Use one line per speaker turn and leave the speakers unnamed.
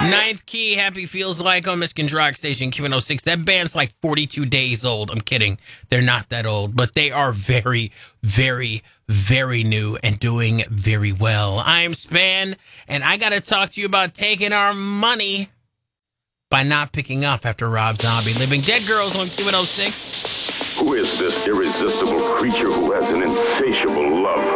Ninth Key, Happy Feels Like on Michigan Rock Station, Q106. That band's like 42 days old. I'm kidding. They're not that old, but they are very, very, very new and doing very well. I'm Span, and I got to talk to you about taking our money by not picking up after Rob Zombie. Living Dead Girls on Q106.
Who is this irresistible creature who has an insatiable love